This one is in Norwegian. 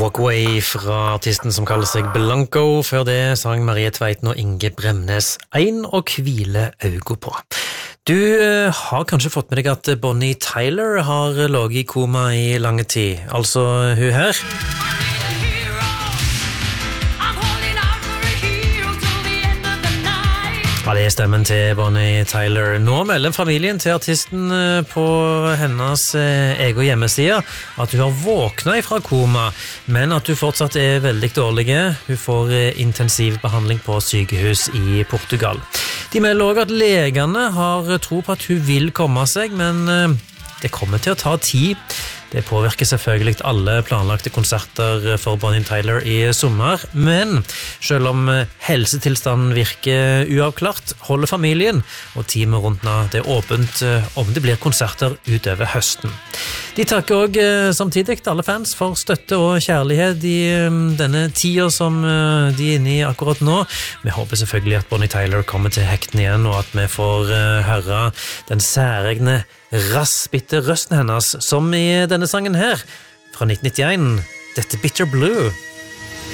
Walkway fra artisten som kaller seg Blanco. Før det sang Marie Tveiten og Inge Bremnes Ein å hvile øynene på. Du har kanskje fått med deg at Bonnie Tyler har ligget i koma i lange tid. Altså hun her. Ja, det stemmen til Bonnie Tyler. Nå melder familien til artisten på hennes egen hjemmeside at hun har våknet fra koma, men at hun fortsatt veldig dårlig. Hun får intensiv behandling på sykehus i Portugal. De melder også at legene har tro på at hun vil komme seg, men det kommer til å ta tid. Det påvirker selvfølgelig alle planlagte konserter for Bonnie Tyler i sommer, men selv om helsetilstanden virker uavklart, holder familien og teamet rundt det åpent om det blir konserter utover høsten. De takker også samtidig alle fans for støtte og kjærlighet i denne tida som de inne i akkurat nå. Vi håper selvfølgelig at Bonnie Tyler kommer til hekten igjen, og at vi får høre den særegne raspbitte røsten hennes, som i denne sangen her, fra 1991, dette Bitter Blue.